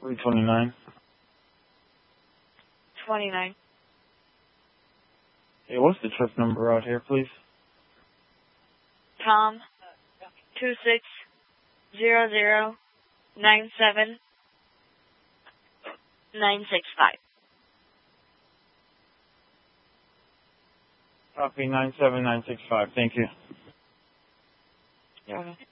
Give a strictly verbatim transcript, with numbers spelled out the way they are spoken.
three twenty-nine. twenty-nine. Hey, what's the trip number out here, please? Tom, two six zero zero nine seven nine six five. Copy nine seven nine six five. Thank you. You're welcome.